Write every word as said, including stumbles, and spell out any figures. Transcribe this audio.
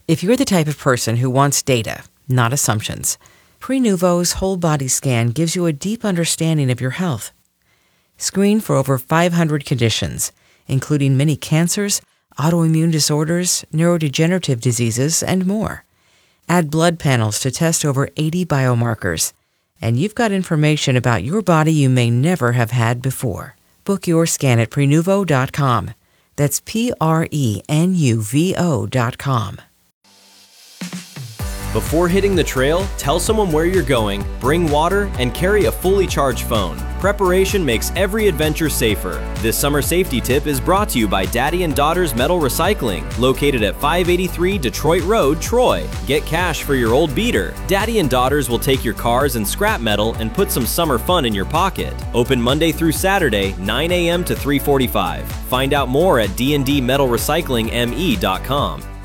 If you're the type of person who wants data, not assumptions, Prenuvo's whole body scan gives you a deep understanding of your health. Screen for over five hundred conditions, including many cancers, autoimmune disorders, neurodegenerative diseases, and more. Add blood panels to test over eighty biomarkers, and you've got information about your body you may never have had before. Book your scan at Prenuvo dot com. That's P R E N U V O dot com. Before hitting the trail, tell someone where you're going, bring water, and carry a fully charged phone. Preparation makes every adventure safer. This summer safety tip is brought to you by Daddy and Daughters Metal Recycling, located at five eighty-three Detroit Road, Troy. Get cash for your old beater. Daddy and Daughters will take your cars and scrap metal and put some summer fun in your pocket. Open Monday through Saturday, nine a m to three forty-five. Find out more at d and d metal recycling m e dot com.